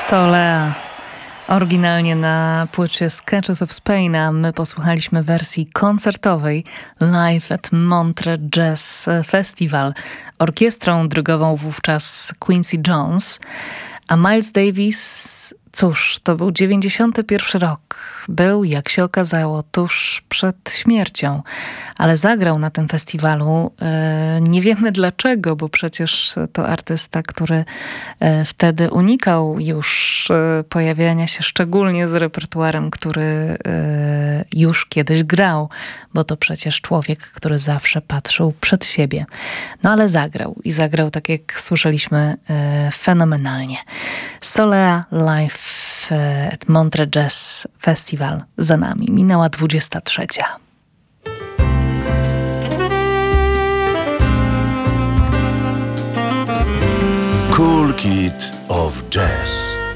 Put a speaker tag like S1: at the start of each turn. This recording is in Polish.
S1: Solea. Oryginalnie na płycie Sketches of Spain, a my posłuchaliśmy wersji koncertowej live at Montreux Jazz Festival. Orkiestrą dyrygową wówczas Quincy Jones, a Miles Davis, cóż, to był 91 rok. Był, jak się okazało, tuż przed śmiercią, ale zagrał na tym festiwalu. Nie wiemy dlaczego, bo przecież to artysta, który wtedy unikał już pojawiania się, szczególnie z repertuarem, który już kiedyś grał, bo to przecież człowiek, który zawsze patrzył przed siebie. No ale zagrał i zagrał, tak jak słyszeliśmy, fenomenalnie. Solea live at Montreux Jazz Festival za nami. Minęła 23.
S2: Cool Kid of Jazz.